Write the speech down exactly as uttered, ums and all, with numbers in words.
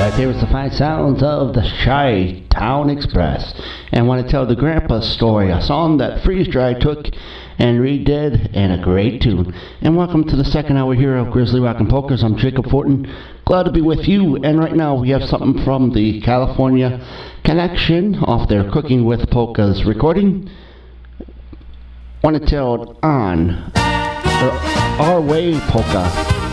There was the fine sounds of the Chi-Town Express. And I want to tell the Grandpa story, a song that Freeze Dry took and redid, and a great tune. And welcome to the second hour here of Grizzly Rockin' Polkas. I'm Jacob Fortin. Glad to be with you. And right now we have something from the California Connection off their Cooking with Polkas recording. Want to tell on the Our Way Polka.